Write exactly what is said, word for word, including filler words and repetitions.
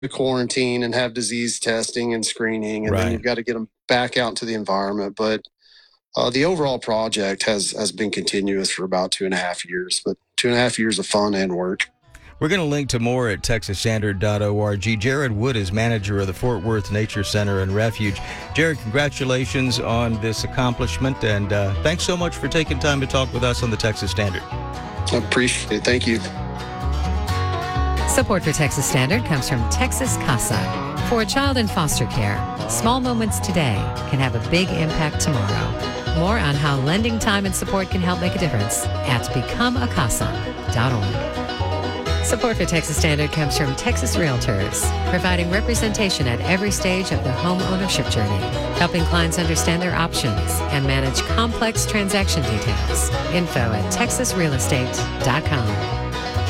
to quarantine and have disease testing and screening, and Right. then you've got to get them back out into the environment. But uh, the overall project has has been continuous for about two and a half years, but two and a half years of fun and work. We're going to link to more at texas standard dot org. Jared Wood is manager of the Fort Worth Nature Center and Refuge. Jared, congratulations on this accomplishment, and uh, thanks so much for taking time to talk with us on the Texas Standard. I appreciate it. Thank you. Support for Texas Standard comes from Texas CASA. For a child in foster care, small moments today can have a big impact tomorrow. More on how lending time and support can help make a difference at become a casa dot org. Support for Texas Standard comes from Texas Realtors, providing representation at every stage of the home ownership journey, helping clients understand their options and manage complex transaction details. Info at texas real estate dot com.